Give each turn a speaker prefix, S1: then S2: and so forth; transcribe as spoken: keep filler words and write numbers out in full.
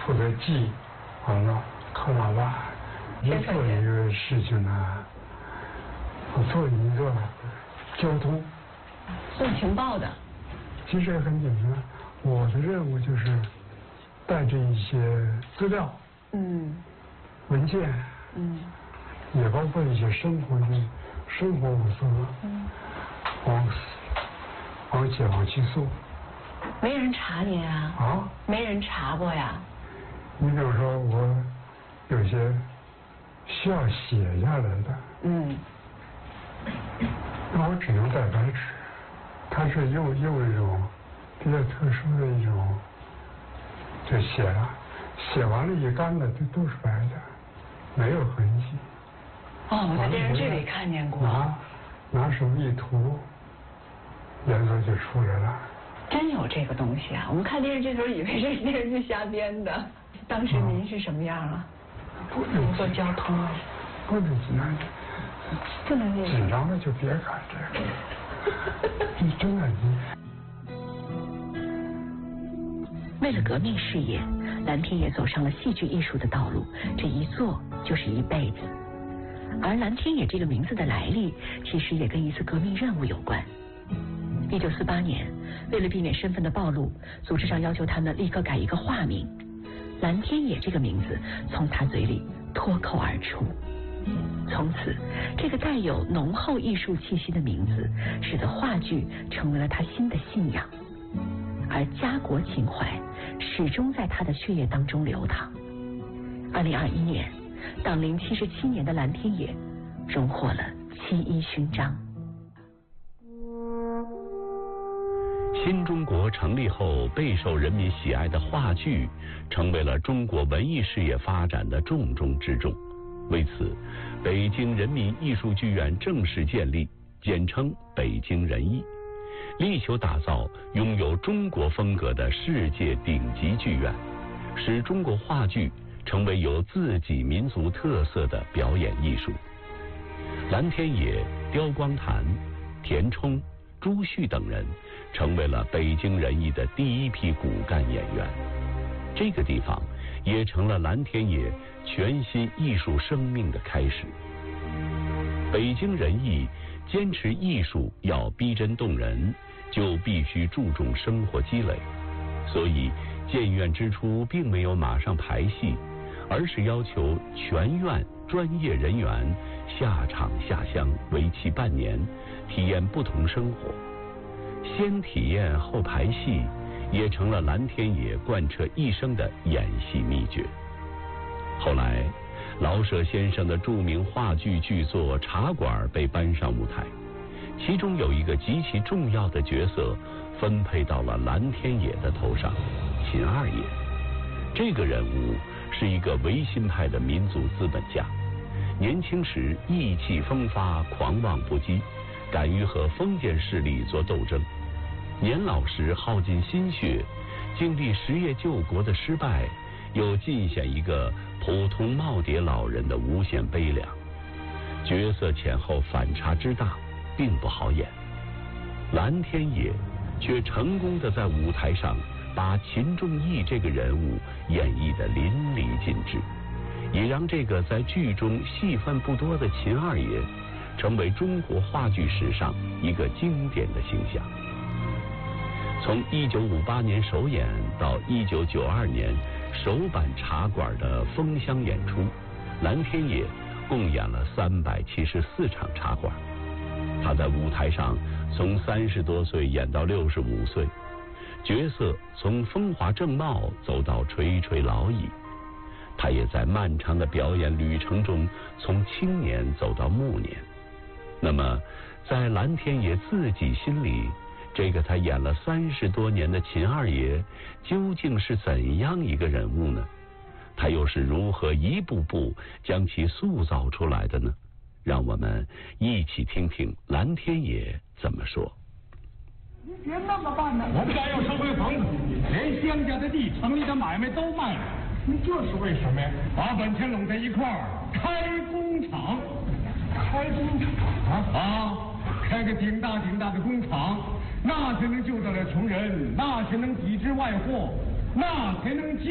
S1: 负责记，完了靠老爸一做一个事情呢，我做一个交通，
S2: 做情报的。
S1: 其实也很简单，我的任务就是带着一些资料，
S2: 嗯，
S1: 文件，
S2: 嗯，
S1: 也包括一些生活的生活物资，
S2: 嗯，
S1: 往往解放去送。
S2: 没人查您啊？
S1: 啊？
S2: 没人查过呀？
S1: 你比如说，我有些需要写下来的，
S2: 嗯，
S1: 那我只能带白纸，它是用用一种比较特殊的一种，就写了，写完了一干了，这都是白的，没有痕迹。
S2: 哦，我在电视剧里看见过。
S1: 拿拿手一涂，颜色就出来了。
S2: 真有这个东西啊！我们看电视剧的时候以为是电视剧瞎编的。当时您是什么样啊？您做交通啊？
S1: 不能紧张，
S2: 不能紧
S1: 紧张了就别干这个。你真的你。
S3: 为了革命事业，蓝天野走上了戏剧艺术的道路，这一做就是一辈子。而蓝天野这个名字的来历，其实也跟一次革命任务有关。一九四八年，为了避免身份的暴露，组织上要求他们立刻改一个化名，蓝天野这个名字从他嘴里脱口而出。从此，这个带有浓厚艺术气息的名字，使得话剧成为了他新的信仰，而家国情怀始终在他的血液当中流淌。二零二一年，党龄七十七年的蓝天野荣获了七一勋章。
S4: 新中国成立后备受人民喜爱的话剧，成为了中国文艺事业发展的重中之重。为此，北京人民艺术剧院正式建立，简称北京人艺，力求打造拥有中国风格的世界顶级剧院，使中国话剧成为有自己民族特色的表演艺术。蓝天野、刁光谭、田冲、朱旭等人成为了北京人艺的第一批骨干演员，这个地方也成了蓝天野全新艺术生命的开始。北京人艺坚持艺术要逼真动人，就必须注重生活积累，所以建院之初并没有马上排戏，而是要求全院专业人员下场下乡，为期半年，体验不同生活。先体验后排戏，也成了蓝天野贯彻一生的演戏秘诀。后来，老舍先生的著名话剧剧作《茶馆》被搬上舞台，其中有一个极其重要的角色分配到了蓝天野的头上——秦二爷。这个人物是一个维新派的民族资本家，年轻时意气风发，狂妄不羁，敢于和封建势力做斗争。年老时耗尽心血，经历实业救国的失败，又尽显一个普通耄耋老人的无限悲凉。角色前后反差之大，并不好演。蓝天野却成功的在舞台上把秦仲义这个人物演绎得淋漓尽致，也让这个在剧中戏份不多的秦二爷成为中国话剧史上一个经典的形象。从一九五八年首演到一九九二年首版茶馆的封箱演出，蓝天野共演了三百七十四场茶馆。他在舞台上从三十多岁演到六十五岁，角色从风华正茂走到垂垂老矣。他也在漫长的表演旅程中从青年走到暮年。那么，在蓝天野自己心里，这个他演了三十多年的秦二爷究竟是怎样一个人物呢？他又是如何一步步将其塑造出来的呢？让我们一起听听蓝天野怎么说。
S5: 你别那么办呢！我不但要收回房子，连乡家的地、城里的买卖都卖了。你这是为什么呀？把本钱拢在一块儿，开工厂。开工厂啊啊！开个顶大顶大的工厂，那才能救得了穷人，那才能抵制外货，那才能。